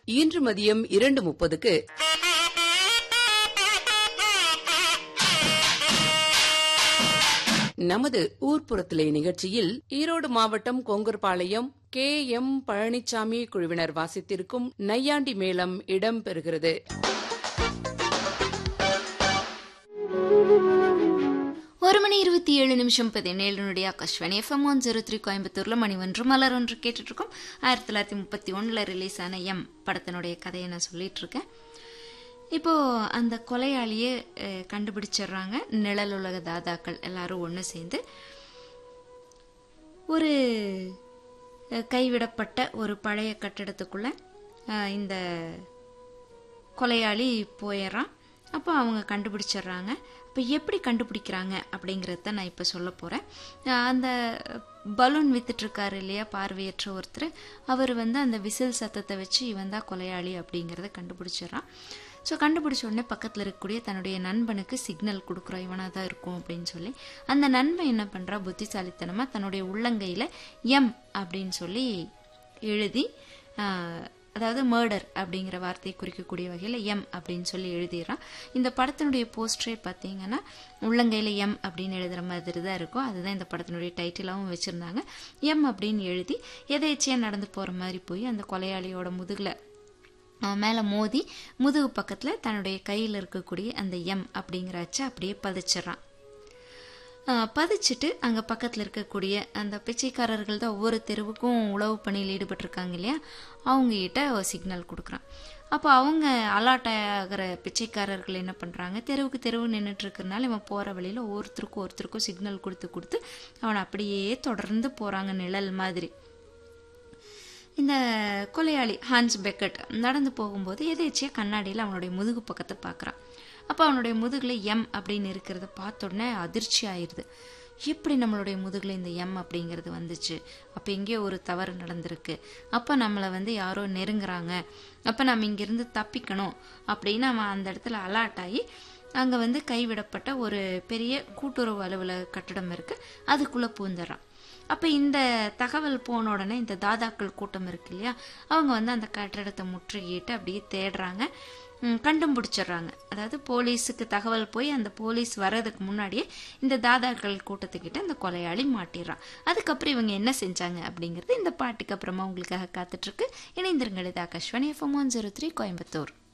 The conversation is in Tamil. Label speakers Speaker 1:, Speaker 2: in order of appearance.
Speaker 1: இன்று மதியம் 2:30க்கு நமது ஊர்ப்புறத்திலே நிகழ்ச்சியில் ஈரோடு மாவட்டம் கொங்கர்பாளையம் KM பழனிசாமி குழுவினர் வாசித்திருக்கும் நையாண்டி மேளம் இடம்பெறுகிறது.
Speaker 2: ஒரு மணி 27:17 ஆகாஷ்வாணி FM 103 கோயம்புத்தூர்ல மணி ஒன்று மலர் ஒன்று கேட்டுட்டு இருக்கோம். 1931 ரிலீஸ் ஆன எம் படத்தினுடைய கதையை நான் சொல்லிட்டு இருக்கேன். இப்போ அந்த கொலையாளியை கண்டுபிடிச்சிடுறாங்க. நிழல் உலக தாதாக்கள் எல்லாரும் ஒன்று சேர்ந்து ஒரு கைவிடப்பட்ட ஒரு பழைய கட்டிடத்துக்குள்ள இந்த கொலையாளி போயிடுறான். அப்போ அவங்க கண்டுபிடிச்சிடுறாங்க. இப்போ எப்படி கண்டுபிடிக்கிறாங்க அப்படிங்கிறத நான் இப்போ சொல்ல போகிறேன். அந்த பலூன் வித்துட்ருக்காரு இல்லையா பார்வையற்ற ஒருத்தர், அவர் அந்த விசில் சத்தத்தை வச்சு இவன் தான் கொலையாளி அப்படிங்கிறத கண்டுபிடிச்சிடறான். ஸோ கண்டுபிடிச்ச உடனே பக்கத்தில் இருக்கக்கூடிய தன்னுடைய நண்பனுக்கு சிக்னல் கொடுக்குறோம் இவனாக தான் இருக்கும் அப்படின்னு சொல்லி. அந்த நண்பன் என்ன பண்ணுறா, புத்திசாலித்தனமாக தன்னுடைய உள்ளங்கையில் எம் அப்படின்னு சொல்லி எழுதி, அதாவது மர்டர் அப்படிங்கிற வார்த்தையை குறிக்கக்கூடிய வகையில் எம் அப்படின்னு சொல்லி எழுதிடுறான். இந்த படத்தினுடைய போஸ்டரே பார்த்தீங்கன்னா உள்ளங்கையில் எம் அப்படின்னு எழுதுகிற மாதிரி தான் இருக்கும். அதுதான் இந்த படத்தினுடைய டைட்டிலாகவும் வச்சுருந்தாங்க. எம் அப்படின்னு எழுதி எதேச்சியாக நடந்து போகிற மாதிரி போய் அந்த கொலையாளியோட முதுகில் மேலே மோதி முதுகு பக்கத்தில் தன்னுடைய கையில் இருக்கக்கூடிய அந்த எம் அப்படிங்கிற அச்சை அப்படியே பதிச்சிட்றான். பதிச்சுட்டு அங்கே பக்கத்தில் இருக்கக்கூடிய அந்த பிச்சைக்காரர்கள் தான் ஒவ்வொரு தெருவுக்கும் உளவு பணியில் ஈடுபட்டிருக்காங்க இல்லையா, அவங்ககிட்ட சிக்னல் கொடுக்குறான். அப்போ அவங்க அலாட் ஆகிற பிச்சைக்காரர்கள் என்ன பண்ணுறாங்க, தெருவுக்கு தெருவு நின்றுட்டு இருக்கிறனால இவன் போகிற வழியில் ஒருத்தருக்கும் சிக்னல் கொடுத்து அவனை அப்படியே தொடர்ந்து போகிறாங்க நிழல் மாதிரி. இந்த கொலையாளி ஹான்ஸ் பெக்கட் நடந்து போகும்போது எதேச்சியாக கண்ணாடியில் அவனுடைய முதுகு பக்கத்தை பார்க்குறான். அப்போ அவனுடைய முதுகில் எம் அப்படின்னு இருக்கிறத பார்த்த உடனே அதிர்ச்சி ஆயிடுது. எப்படி நம்மளுடைய முதுகில் இந்த எம் அப்படிங்கிறது வந்துச்சு, அப்போ எங்கேயோ ஒரு தவறு நடந்திருக்கு, அப்போ நம்மளை யாரோ நெருங்குறாங்க, அப்போ நம்ம இங்கேருந்து தப்பிக்கணும் அப்படின்னு அவன் அந்த இடத்துல அலாட் ஆகி அங்கே கைவிடப்பட்ட ஒரு பெரிய கூட்டுறவு அலுவலக கட்டடம் இருக்குது, அதுக்குள்ளே பூந்துடுறான். அப்போ இந்த தகவல் போன உடனே இந்த தாதாக்கள் கூட்டம் இருக்கு இல்லையா, அவங்க அந்த கட்டிடத்தை முற்றுகிட்டு அப்படியே தேடுறாங்க, கண்டுபிடிச்சிடுறாங்க. அதாவது போலீஸுக்கு தகவல் போய் அந்த போலீஸ் வர்றதுக்கு முன்னாடியே இந்த தாதாக்கள் கூட்டத்துக்கிட்ட இந்த கொலையாளி மாட்டிடுறான். அதுக்கப்புறம் இவங்க என்ன செஞ்சாங்க அப்படிங்கிறது இந்த பாட்டுக்கு அப்புறமா உங்களுக்காக காத்துட்ருக்கு. இணைந்திருங்கள். இது ஆகாஷ்வாணி FM 103 கோயம்புத்தூர்.